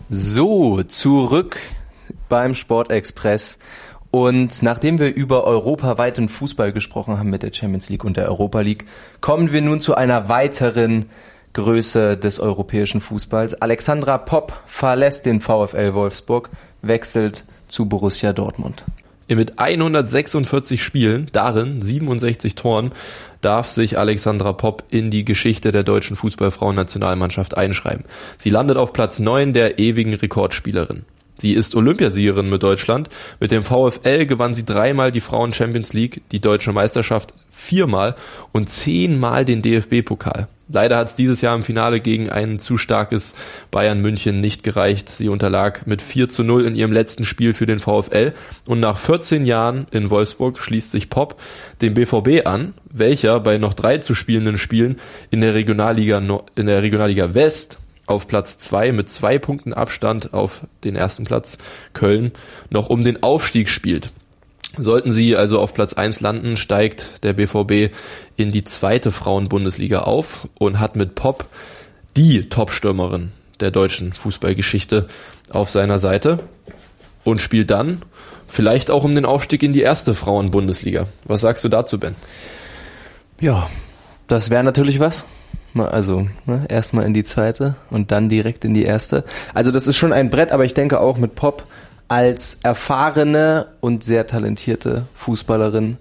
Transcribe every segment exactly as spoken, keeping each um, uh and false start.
So, zurück beim Sportexpress. Und nachdem wir über europaweiten Fußball gesprochen haben mit der Champions League und der Europa League, kommen wir nun zu einer weiteren Größe des europäischen Fußballs. Alexandra Popp verlässt den VfL Wolfsburg, wechselt zu Borussia Dortmund. Mit hundertsechsundvierzig Spielen, darin siebenundsechzig Toren, darf sich Alexandra Popp in die Geschichte der deutschen Fußballfrauennationalmannschaft einschreiben. Sie landet auf Platz neun der ewigen Rekordspielerin. Sie ist Olympiasiegerin mit Deutschland. Mit dem VfL gewann sie dreimal die Frauen-Champions League, die deutsche Meisterschaft viermal und zehnmal den D F B-Pokal. Leider hat es dieses Jahr im Finale gegen ein zu starkes Bayern München nicht gereicht. Sie unterlag mit vier zu null in ihrem letzten Spiel für den VfL. Und nach vierzehn Jahren in Wolfsburg schließt sich Popp dem B V B an, welcher bei noch drei zu spielenden Spielen in der Regionalliga, in der Regionalliga West auf Platz zwei mit zwei Punkten Abstand auf den ersten Platz Köln noch um den Aufstieg spielt. Sollten sie also auf Platz eins landen, steigt der B V B in die zweite Frauenbundesliga auf und hat mit Popp die Topstürmerin der deutschen Fußballgeschichte auf seiner Seite und spielt dann vielleicht auch um den Aufstieg in die erste Frauenbundesliga. Was sagst du dazu, Ben? Ja, das wäre natürlich was. Also ne, erstmal in die zweite und dann direkt in die erste. Also das ist schon ein Brett, aber ich denke auch mit Popp als erfahrene und sehr talentierte Fußballerin.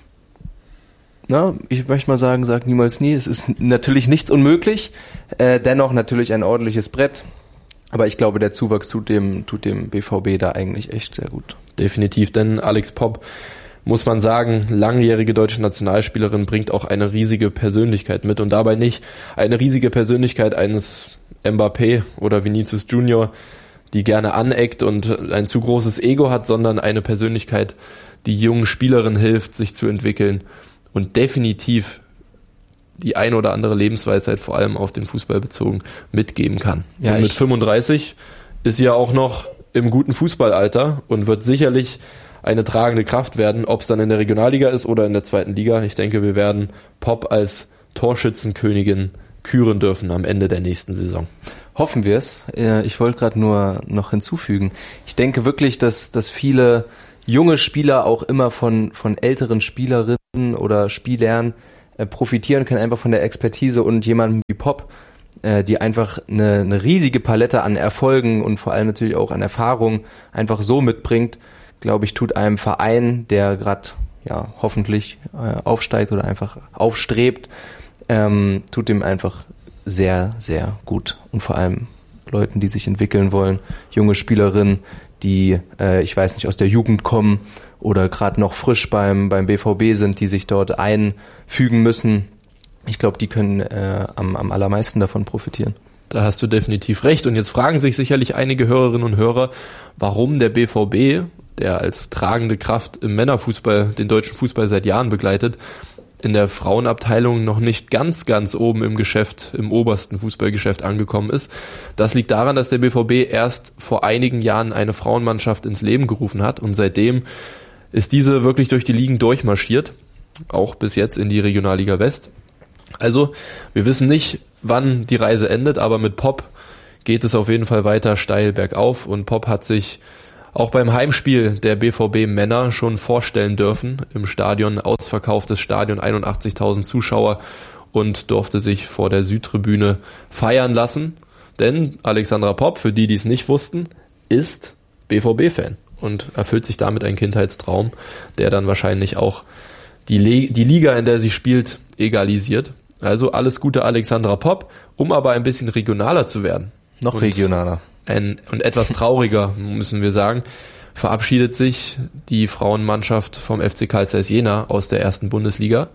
Na, ich möchte mal sagen, sag niemals nie. Es ist natürlich nichts unmöglich, äh, dennoch natürlich ein ordentliches Brett. Aber ich glaube, der Zuwachs tut dem, tut dem B V B da eigentlich echt sehr gut. Definitiv, denn Alex Popp, muss man sagen, langjährige deutsche Nationalspielerin, bringt auch eine riesige Persönlichkeit mit und dabei nicht eine riesige Persönlichkeit eines Mbappé oder Vinicius Junior, die gerne aneckt und ein zu großes Ego hat, sondern eine Persönlichkeit, die jungen Spielerinnen hilft, sich zu entwickeln und definitiv die ein oder andere Lebensweisheit, vor allem auf den Fußball bezogen, mitgeben kann. Ja, und mit fünfunddreißig ist sie ja auch noch im guten Fußballalter und wird sicherlich eine tragende Kraft werden, ob es dann in der Regionalliga ist oder in der zweiten Liga. Ich denke, wir werden Popp als Torschützenkönigin küren dürfen am Ende der nächsten Saison. Hoffen wir es. Ich wollte gerade nur noch hinzufügen. Ich denke wirklich, dass, dass viele junge Spieler auch immer von, von älteren Spielerinnen oder Spielern äh, profitieren können, einfach von der Expertise und jemandem wie Popp, äh, die einfach eine, eine riesige Palette an Erfolgen und vor allem natürlich auch an Erfahrung einfach so mitbringt, glaube ich, tut einem Verein, der gerade ja hoffentlich äh, aufsteigt oder einfach aufstrebt, ähm, tut dem einfach sehr, sehr gut. Und vor allem Leuten, die sich entwickeln wollen, junge Spielerinnen, die, äh, ich weiß nicht, aus der Jugend kommen oder gerade noch frisch beim beim B V B sind, die sich dort einfügen müssen. Ich glaube, die können äh, am, am allermeisten davon profitieren. Da hast du definitiv recht. Und jetzt fragen sich sicherlich einige Hörerinnen und Hörer, warum der B V B, der als tragende Kraft im Männerfußball den deutschen Fußball seit Jahren begleitet, in der Frauenabteilung noch nicht ganz, ganz oben im Geschäft, im obersten Fußballgeschäft angekommen ist. Das liegt daran, dass der B V B erst vor einigen Jahren eine Frauenmannschaft ins Leben gerufen hat und seitdem ist diese wirklich durch die Ligen durchmarschiert, auch bis jetzt in die Regionalliga West. Also, wir wissen nicht, wann die Reise endet, aber mit Popp geht es auf jeden Fall weiter steil bergauf und Popp hat sich auch beim Heimspiel der B V B Männer schon vorstellen dürfen, im Stadion, ausverkauftes Stadion, einundachtzigtausend Zuschauer und durfte sich vor der Südtribüne feiern lassen, denn Alexandra Popp, für die, die es nicht wussten, ist B V B-Fan und erfüllt sich damit einen Kindheitstraum, der dann wahrscheinlich auch die, Le- die Liga, in der sie spielt, egalisiert. Also alles Gute Alexandra Popp, um aber ein bisschen regionaler zu werden. Noch und regionaler. Ein, und etwas trauriger, müssen wir sagen, verabschiedet sich die Frauenmannschaft vom F C Carl Zeiss Jena aus der ersten Bundesliga.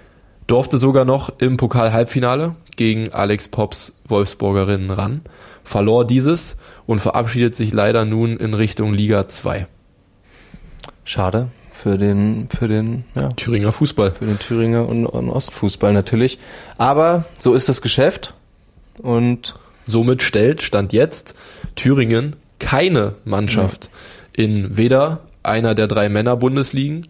Durfte sogar noch im Pokal-Halbfinale gegen Alex Popps Wolfsburgerinnen ran, verlor dieses und verabschiedet sich leider nun in Richtung Liga zwei. Schade für den für den ja, Thüringer Fußball. Für den Thüringer und, und Ostfußball natürlich. Aber so ist das Geschäft und somit stellt, Stand jetzt, Thüringen keine Mannschaft ja. in weder einer der drei Männer-Bundesligen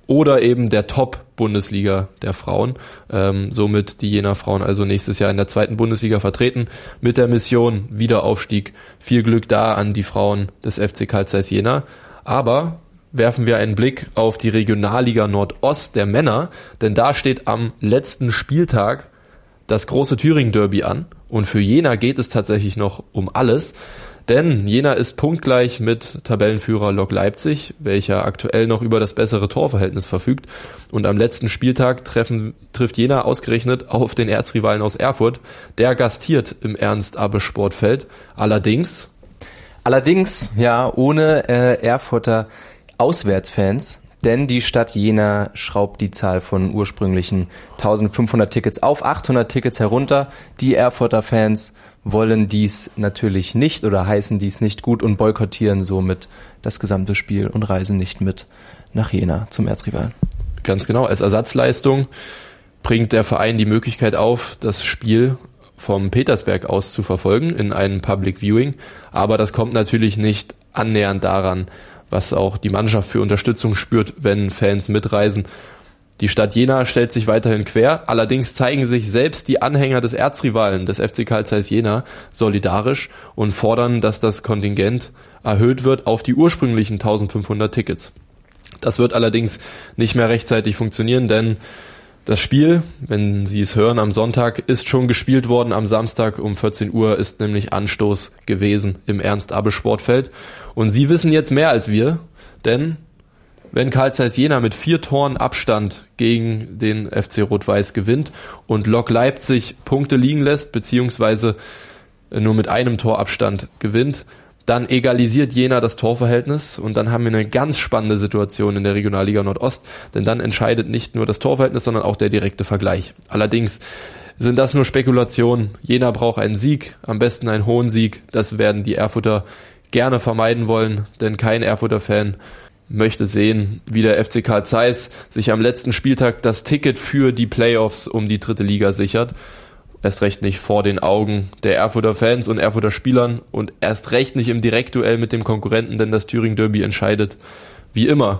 oder eben der Top-Bundesliga der Frauen. Ähm, somit die Jenaer Frauen also nächstes Jahr in der zweiten Bundesliga vertreten mit der Mission Wiederaufstieg. Viel Glück da an die Frauen des F C Carl Zeiss Jena. Aber werfen wir einen Blick auf die Regionalliga Nordost der Männer, denn da steht am letzten Spieltag das große Thüringen-Derby an und für Jena geht es tatsächlich noch um alles. Denn Jena ist punktgleich mit Tabellenführer Lok Leipzig, welcher aktuell noch über das bessere Torverhältnis verfügt. Und am letzten Spieltag treffen, trifft Jena ausgerechnet auf den Erzrivalen aus Erfurt. Der gastiert im Ernst-Abbe-Sportfeld. Allerdings... Allerdings, ja, ohne äh, Erfurter Auswärtsfans. Denn die Stadt Jena schraubt die Zahl von ursprünglichen eintausendfünfhundert Tickets auf achthundert Tickets herunter. Die Erfurter Fans wollen dies natürlich nicht oder heißen dies nicht gut und boykottieren somit das gesamte Spiel und reisen nicht mit nach Jena zum Erzrivalen. Ganz genau. Als Ersatzleistung bringt der Verein die Möglichkeit auf, das Spiel vom Petersberg aus zu verfolgen in einem Public Viewing. Aber das kommt natürlich nicht annähernd daran, was auch die Mannschaft für Unterstützung spürt, wenn Fans mitreisen. Die Stadt Jena stellt sich weiterhin quer, allerdings zeigen sich selbst die Anhänger des Erzrivalen des F C Carl Zeiss Jena solidarisch und fordern, dass das Kontingent erhöht wird auf die ursprünglichen eintausendfünfhundert Tickets. Das wird allerdings nicht mehr rechtzeitig funktionieren, denn das Spiel, wenn Sie es hören, am Sonntag ist schon gespielt worden. Am Samstag um vierzehn Uhr ist nämlich Anstoß gewesen im Ernst-Abbe-Sportfeld. Und Sie wissen jetzt mehr als wir, denn wenn Carl Zeiss Jena mit vier Toren Abstand gegen den F C Rot-Weiß gewinnt und Lok Leipzig Punkte liegen lässt, beziehungsweise nur mit einem Torabstand gewinnt, dann egalisiert Jena das Torverhältnis und dann haben wir eine ganz spannende Situation in der Regionalliga Nordost, denn dann entscheidet nicht nur das Torverhältnis, sondern auch der direkte Vergleich. Allerdings sind das nur Spekulationen. Jena braucht einen Sieg, am besten einen hohen Sieg. Das werden die Erfurter gerne vermeiden wollen, denn kein Erfurter Fan möchte sehen, wie der F C Carl Zeiss sich am letzten Spieltag das Ticket für die Playoffs um die dritte Liga sichert. Erst recht nicht vor den Augen der Erfurter Fans und Erfurter Spielern und erst recht nicht im Direktduell mit dem Konkurrenten, denn das Thüringen-Derby entscheidet wie immer,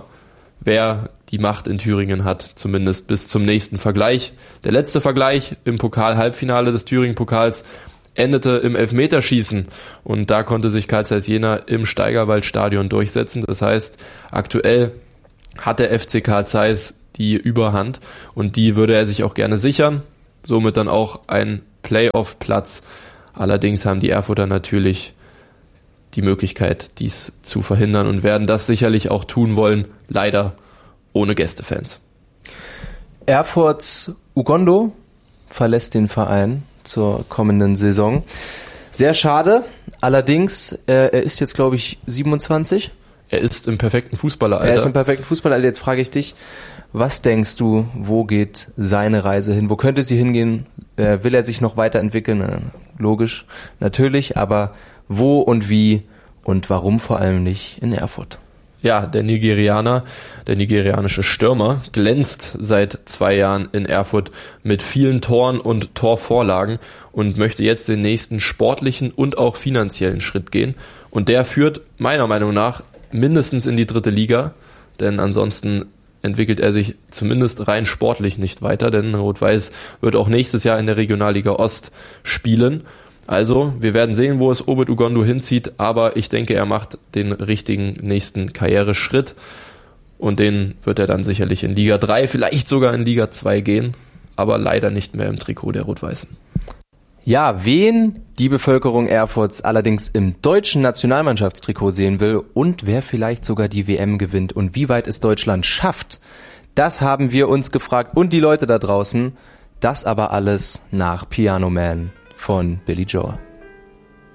wer die Macht in Thüringen hat, zumindest bis zum nächsten Vergleich. Der letzte Vergleich im Pokal-Halbfinale des Thüringen-Pokals endete im Elfmeterschießen und da konnte sich Carl Zeiss Jena im Steigerwald-Stadion durchsetzen. Das heißt, aktuell hat der F C Carl Zeiss die Überhand und die würde er sich auch gerne sichern. Somit dann auch ein Playoff-Platz. Allerdings haben die Erfurter natürlich die Möglichkeit, dies zu verhindern und werden das sicherlich auch tun wollen, leider ohne Gästefans. Erfurts Ugondo verlässt den Verein zur kommenden Saison. Sehr schade, allerdings, äh, er ist jetzt, glaube ich, siebenundzwanzig. Er ist im perfekten Fußballeralter. Er ist im perfekten Fußballeralter. Jetzt frage ich dich, was denkst du, wo geht seine Reise hin? Wo könnte sie hingehen? Äh, will er sich noch weiterentwickeln? Äh, logisch, natürlich, aber wo und wie und warum vor allem nicht in Erfurt? Ja, der Nigerianer, der nigerianische Stürmer, glänzt seit zwei Jahren in Erfurt mit vielen Toren und Torvorlagen und möchte jetzt den nächsten sportlichen und auch finanziellen Schritt gehen. Und der führt meiner Meinung nach mindestens in die dritte Liga, denn ansonsten entwickelt er sich zumindest rein sportlich nicht weiter, denn Rot-Weiß wird auch nächstes Jahr in der Regionalliga Ost spielen. Also, wir werden sehen, wo es Obed Ugondo hinzieht, aber ich denke, er macht den richtigen nächsten Karriereschritt und den wird er dann sicherlich in Liga drei, vielleicht sogar in Liga zwei gehen, aber leider nicht mehr im Trikot der Rot-Weißen. Ja, wen die Bevölkerung Erfurts allerdings im deutschen Nationalmannschaftstrikot sehen will und wer vielleicht sogar die W M gewinnt und wie weit es Deutschland schafft, das haben wir uns gefragt und die Leute da draußen, das aber alles nach Piano Man von Billy Joel.